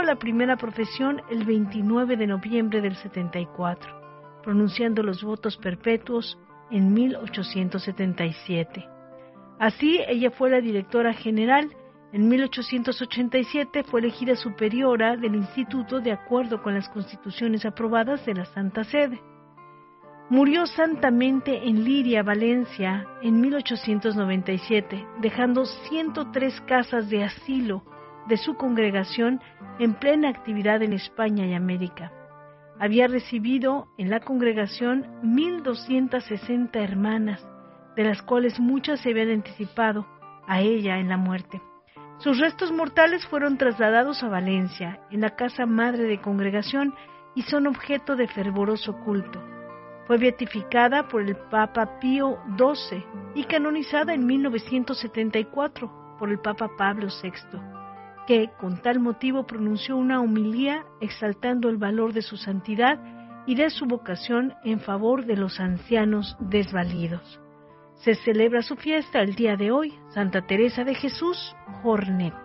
a la primera profesión el 29 de noviembre del 74, pronunciando los votos perpetuos en 1877. Así, ella fue la directora general. En 1887 fue elegida superiora del instituto de acuerdo con las constituciones aprobadas de la Santa Sede. Murió santamente en Liria, Valencia, en 1897, dejando 103 casas de asilo de su congregación en plena actividad en España y América. Había recibido en la congregación 1,260 hermanas, de las cuales muchas se habían anticipado a ella en la muerte. Sus restos mortales fueron trasladados a Valencia, en la casa madre de congregación, y son objeto de fervoroso culto. Fue beatificada por el Papa Pío XII y canonizada en 1974 por el Papa Pablo VI, que con tal motivo pronunció una homilía exaltando el valor de su santidad y de su vocación en favor de los ancianos desvalidos. Se celebra su fiesta el día de hoy, Santa Teresa de Jesús, Jornet.